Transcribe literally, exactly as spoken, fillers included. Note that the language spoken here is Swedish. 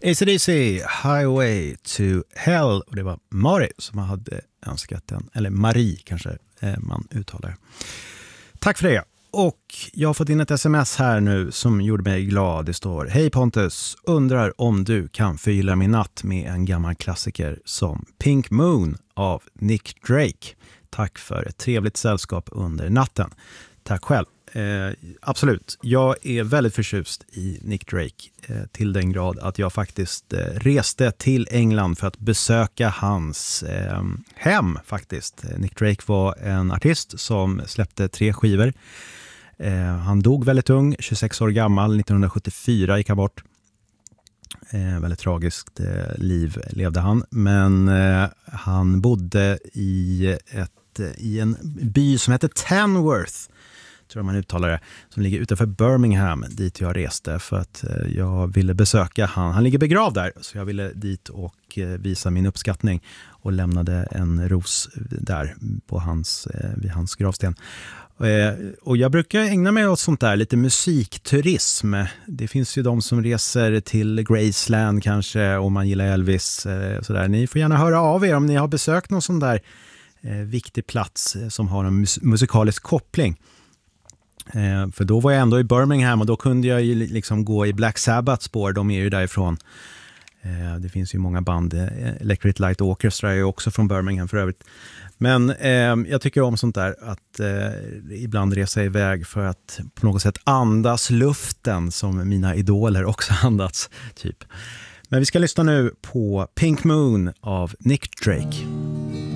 A C D C, Highway to Hell. Och det var Mari som hade önskat den. Eller Marie kanske man uttalar. Tack för det. Och jag har fått in ett sms här nu som gjorde mig glad. Det står: Hej Pontus, undrar om du kan förgylla min natt med en gammal klassiker som Pink Moon av Nick Drake. Tack för ett trevligt sällskap under natten. Tack själv. Eh, absolut, jag är väldigt förtjust i Nick Drake eh, till den grad att jag faktiskt eh, reste till England för att besöka hans eh, hem faktiskt. Nick Drake var en artist som släppte tre skivor. Eh, han dog väldigt ung, tjugosex år gammal, nittonhundrasjuttiofyra gick han bort. Eh, väldigt tragiskt eh, liv levde han, men eh, han bodde i, ett, i en by som heter Tamworth, tror jag man uttalar det, som ligger utanför Birmingham, dit jag reste för att eh, jag ville besöka han. Han ligger begravd där, så jag ville dit och eh, visa min uppskattning och lämnade en ros där på hans, eh, vid hans gravsten. Och jag brukar ägna mig åt sånt där, lite musikturism. Det finns ju de som reser till Graceland kanske, om man gillar Elvis. Sådär. Ni får gärna höra av er om ni har besökt någon sån där eh, viktig plats som har en mus- musikalisk koppling. Eh, för då var jag ändå i Birmingham och då kunde jag ju liksom gå i Black Sabbath spår, de är ju därifrån. Eh, det finns ju många band, Electric Light Orchestra är ju också från Birmingham för övrigt. Men eh, jag tycker om sånt där att eh, ibland resa iväg för att på något sätt andas luften som mina idoler också andats typ. Men vi ska lyssna nu på Pink Moon av Nick Drake.